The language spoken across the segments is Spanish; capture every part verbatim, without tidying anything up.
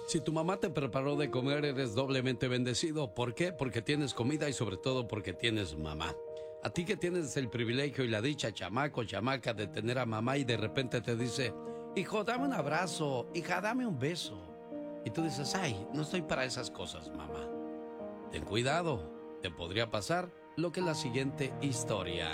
Si tu mamá te preparó de comer, eres doblemente bendecido. ¿Por qué? Porque tienes comida y sobre todo porque tienes mamá. A ti que tienes el privilegio y la dicha, chamaco, chamaca, de tener a mamá y de repente te dice, hijo, dame un abrazo, hija, dame un beso. Y tú dices, ay, no estoy para esas cosas, mamá. Ten cuidado, te podría pasar lo que la siguiente historia.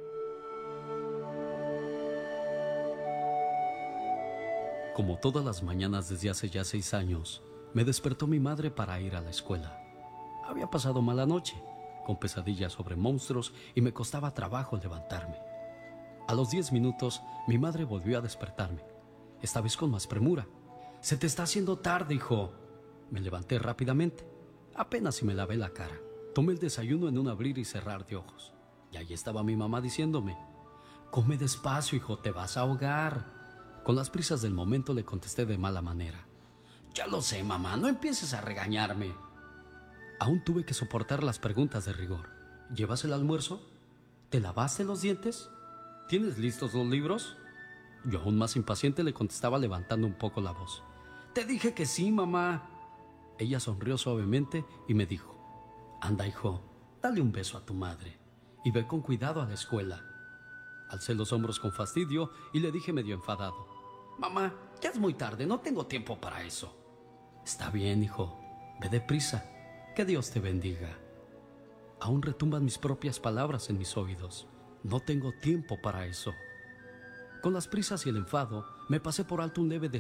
Como todas las mañanas desde hace ya seis años, me despertó mi madre para ir a la escuela. Había pasado mala noche, con pesadillas sobre monstruos y me costaba trabajo levantarme. A los diez minutos, mi madre volvió a despertarme, esta vez con más premura. «Se te está haciendo tarde, hijo». Me levanté rápidamente, apenas si me lavé la cara. Tomé el desayuno en un abrir y cerrar de ojos. Y ahí estaba mi mamá diciéndome, «Come despacio, hijo, te vas a ahogar». Con las prisas del momento le contesté de mala manera, «Ya lo sé, mamá, no empieces a regañarme». Aún tuve que soportar las preguntas de rigor. ¿Llevas el almuerzo? ¿Te lavaste los dientes? ¿Tienes listos los libros? Yo aún más impaciente le contestaba levantando un poco la voz. «Te dije que sí, mamá». Ella sonrió suavemente y me dijo, «Anda, hijo, dale un beso a tu madre y ve con cuidado a la escuela». Alcé los hombros con fastidio y le dije medio enfadado, «Mamá, ya es muy tarde, no tengo tiempo para eso». «Está bien, hijo, ve deprisa, que Dios te bendiga». Aún retumban mis propias palabras en mis oídos. No tengo tiempo para eso. Con las prisas y el enfado, me pasé por alto un leve